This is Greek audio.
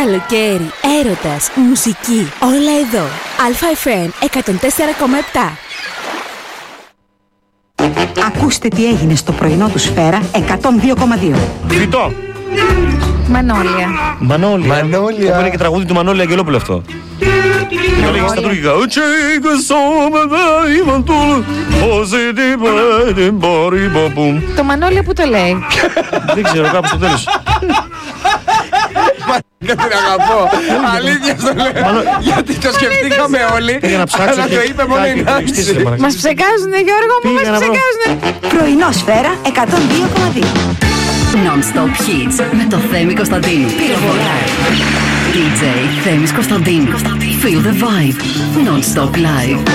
Καλοκαίρι, έρωτας, μουσική, όλα εδώ. Α.Φ.Μ. 104,7. Ακούστε τι έγινε στο πρωινό του Σφαίρα 102,2. Φυτό. Μανόλια. Μανόλια. Που είναι και τραγούδι του Μανώλη Αγγελόπουλου αυτό. Και το λέγει στα τουρκικά. Το Μανόλια που το λέει? Δεν ξέρω, κάπου στο τέλος. Δεν την αγαπώ. Αλήθεια στο λέω. Γιατί το σκεφτήκαμε όλοι. Αλλά το είπε μόνο η Νάνση. Μας ψεκάζουνε, Γιώργο μου, μας ψεκάζουνε. Πρωινό Σφαίρα 102,2. Non-stop hits με το Θέμη Κωνσταντίνου. Πυροβολάει. DJ Θέμης Κωνσταντίνου. Feel the vibe. Non-stop live.